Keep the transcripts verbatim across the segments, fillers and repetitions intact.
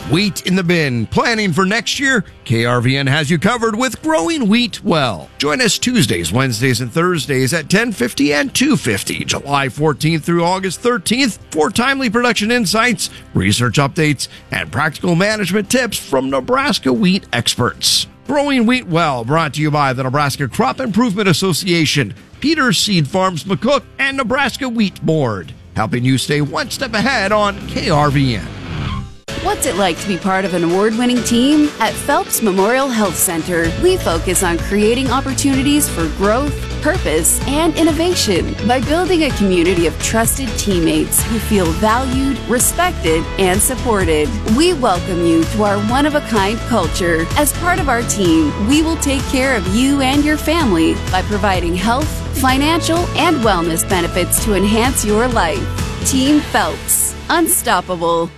Wheat in the bin. Planning for next year? K R V N has you covered with Growing Wheat Well. Join us Tuesdays, Wednesdays, and Thursdays at ten fifty and two fifty, July fourteenth through August thirteenth for timely production insights, research updates, and practical management tips from Nebraska wheat experts. Growing Wheat Well, brought to you by the Nebraska Crop Improvement Association, Peters Seed Farms McCook, and Nebraska Wheat Board, helping you stay one step ahead on K R V N. What's it like to be part of an award-winning team? At Phelps Memorial Health Center, we focus on creating opportunities for growth, purpose, and innovation by building a community of trusted teammates who feel valued, respected, and supported. We welcome you to our one-of-a-kind culture. As part of our team, we will take care of you and your family by providing health, financial, and wellness benefits to enhance your life. Team Phelps. Unstoppable.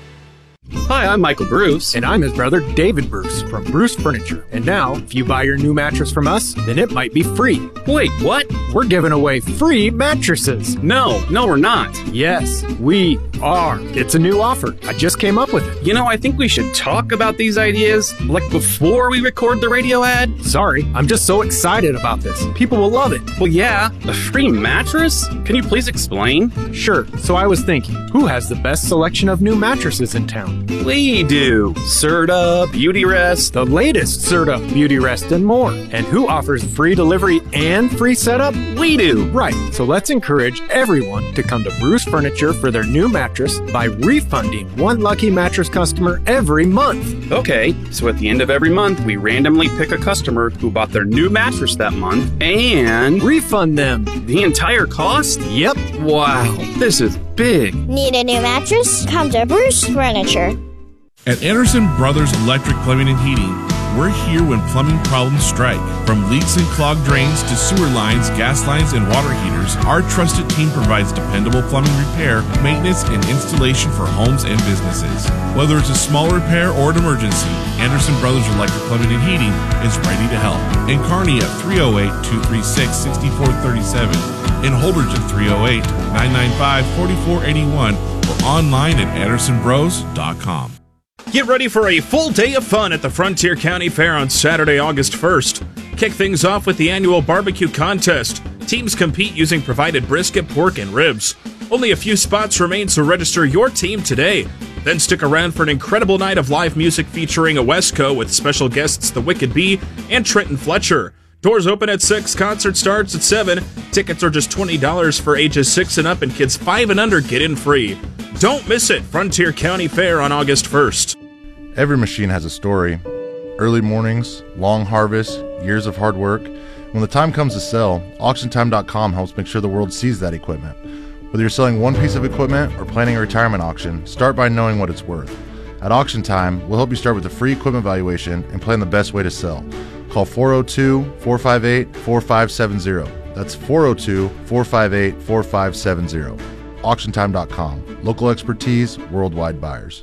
Hi, I'm Michael Bruce. And I'm his brother, David Bruce, from Bruce Furniture. And now, if you buy your new mattress from us, then it might be free. Wait, what? We're giving away free mattresses. No, no, we're not. Yes, we are. It's a new offer. I just came up with it. You know, I think we should talk about these ideas, like before we record the radio ad. Sorry, I'm just so excited about this. People will love it. Well, yeah, a free mattress? Can you please explain? Sure. So I was thinking, who has the best selection of new mattresses in town? We do. Serta, Beautyrest, the latest Serta, Beautyrest, and more. And who offers free delivery and free setup? We do. Right. So let's encourage everyone to come to Bruce Furniture for their new mattress by refunding one lucky mattress customer every month. Okay, so at the end of every month, we randomly pick a customer who bought their new mattress that month and refund them the entire cost? Yep. Wow, this is big. Need a new mattress? Come to Bruce Furniture. At Anderson Brothers Electric Plumbing and Heating, we're here when plumbing problems strike. From leaks and clogged drains to sewer lines, gas lines, and water heaters, our trusted team provides dependable plumbing repair, maintenance, and installation for homes and businesses. Whether it's a small repair or an emergency, Anderson Brothers Electric Plumbing and Heating is ready to help. In Kearney at three oh eight, two three six, six four three seven, in Holdridge at three oh eight, nine nine five, four four eight one, or online at anderson bros dot com. Get ready for a full day of fun at the Frontier County Fair on Saturday, August first. Kick things off with the annual barbecue contest. Teams compete using provided brisket, pork, and ribs. Only a few spots remain, so register your team today. Then stick around for an incredible night of live music featuring a Wesco with special guests The Wicked Bee and Trenton Fletcher. Doors open at six, concert starts at seven. Tickets are just twenty dollars for ages six and up, and kids five and under get in free. Don't miss it, Frontier County Fair on August first. Every machine has a story. Early mornings, long harvests, years of hard work. When the time comes to sell, auction time dot com helps make sure the world sees that equipment. Whether you're selling one piece of equipment or planning a retirement auction, start by knowing what it's worth. At Auction Time, we'll help you start with a free equipment valuation and plan the best way to sell. Call four oh two, four five eight, four five seven zero. That's four oh two, four five eight, four five seven zero. auction time dot com. Local expertise, worldwide buyers.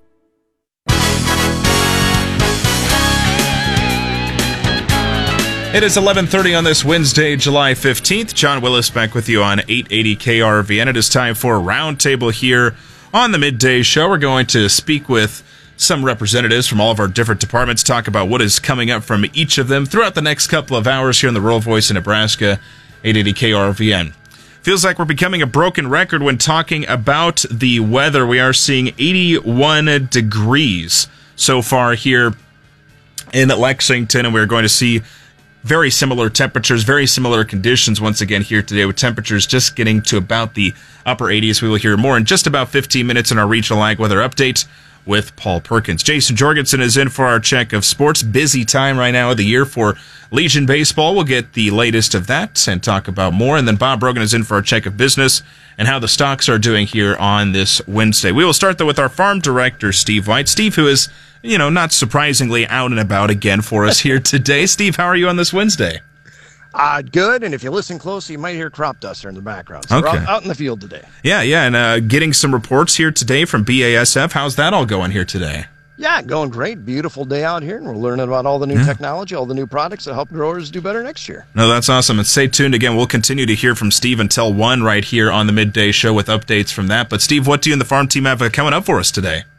It is eleven thirty on this Wednesday, July fifteenth. John Willis back with you on eight eighty K R V N. It is time for a roundtable here on the Midday Show. We're going to speak with some representatives from all of our different departments, talk about what is coming up from each of them throughout the next couple of hours here on the Rural Voice in Nebraska, eight eighty K R V N. Feels like we're becoming a broken record when talking about the weather. We are seeing eighty-one degrees so far here in Lexington, and we're going to see very similar temperatures, very similar conditions once again here today, with temperatures just getting to about the upper eighties. We will hear more in just about fifteen minutes in our regional ag weather update with Paul Perkins. Jason Jorgensen is in for our check of sports. Busy time right now of the year for Legion Baseball. We'll get the latest of that and talk about more. And then Bob Brogan is in for our check of business and how the stocks are doing here on this Wednesday. We will start, though, with our farm director, Steve White. Steve, who is, you know, not surprisingly out and about again for us here today. Steve, how are you on this Wednesday? Uh, good, and if you listen closely, you might hear crop duster in the background. So okay. We're out, out in the field today. Yeah, yeah, and uh, getting some reports here today from B A S F. How's that all going here today? Yeah, going great. Beautiful day out here, and we're learning about all the new yeah. technology, all the new products that help growers do better next year. No, that's awesome. And stay tuned again. We'll continue to hear from Steve until one right here on the Midday Show with updates from that. But, Steve, what do you and the farm team have coming up for us today?